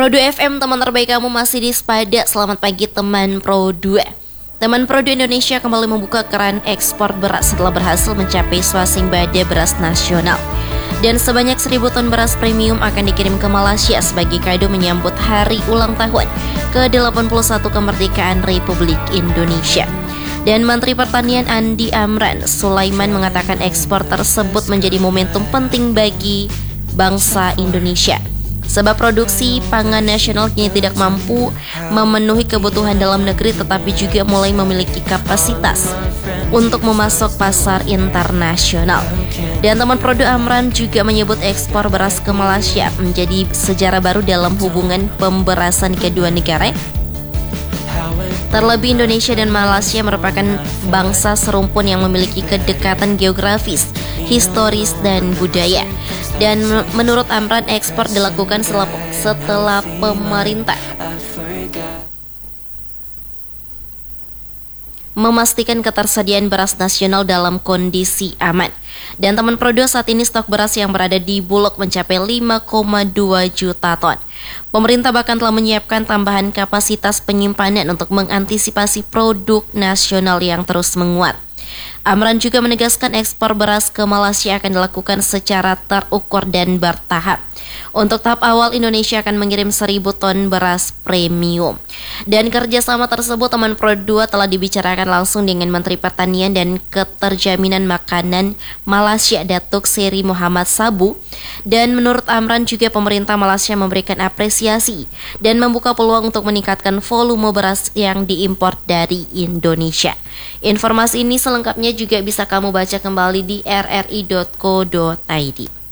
Pro 2 FM, teman terbaik kamu masih di Spada. Selamat pagi teman Pro 2. Teman Pro 2 Indonesia kembali membuka keran ekspor beras setelah berhasil mencapai swasembada beras nasional. Dan sebanyak 1.000 ton beras premium akan dikirim ke Malaysia sebagai kado menyambut hari ulang tahun ke-81 kemerdekaan Republik Indonesia. Dan Menteri Pertanian Andi Amran Sulaiman mengatakan ekspor tersebut menjadi momentum penting bagi bangsa Indonesia, sebab produksi pangan nasional kini tidak mampu memenuhi kebutuhan dalam negeri tetapi juga mulai memiliki kapasitas untuk memasok pasar internasional. Dan teman Prodo Amran juga menyebut ekspor beras ke Malaysia menjadi sejarah baru dalam hubungan pemberasan kedua negara. Terlebih Indonesia dan Malaysia merupakan bangsa serumpun yang memiliki kedekatan geografis, historis, dan budaya. Dan menurut Amran, ekspor dilakukan setelah pemerintah memastikan ketersediaan beras nasional dalam kondisi aman. Dan teman Prodo, saat ini stok beras yang berada di Bulog mencapai 5,2 juta ton. Pemerintah bahkan telah menyiapkan tambahan kapasitas penyimpanan untuk mengantisipasi produk nasional yang terus menguat. Amran juga menegaskan ekspor beras ke Malaysia akan dilakukan secara terukur dan bertahap. Untuk tahap awal, Indonesia akan mengirim 1.000 ton beras premium. Dan kerjasama tersebut teman Pro 2 telah dibicarakan langsung dengan Menteri Pertanian dan Keterjaminan Makanan Malaysia Datuk Seri Muhammad Sabu. Dan menurut Amran juga pemerintah Malaysia memberikan apresiasi dan membuka peluang untuk meningkatkan volume beras yang diimpor dari Indonesia. Informasi ini selengkapnya juga bisa kamu baca kembali di rri.co.id.